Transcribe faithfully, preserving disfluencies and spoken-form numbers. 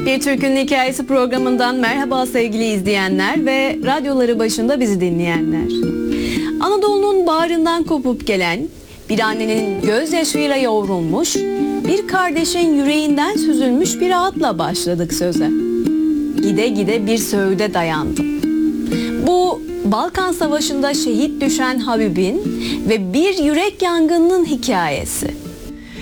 Bir Türk'ün Hikayesi programından merhaba sevgili izleyenler ve radyoları başında bizi dinleyenler. Anadolu'nun bağrından kopup gelen, bir annenin gözyaşıyla yoğrulmuş, bir kardeşin yüreğinden süzülmüş bir adla başladık söze. Gide gide bir söğüde dayandım. Bu Balkan Savaşı'nda şehit düşen Habib'in ve bir yürek yangınının hikayesi.